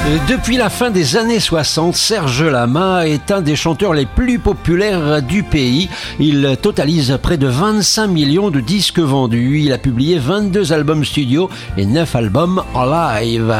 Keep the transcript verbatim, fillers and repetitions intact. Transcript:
Depuis la fin des années soixante, Serge Lama est un des chanteurs les plus populaires du pays. Il totalise près de vingt-cinq millions de disques vendus. Il a publié vingt-deux albums studio et neuf albums en live.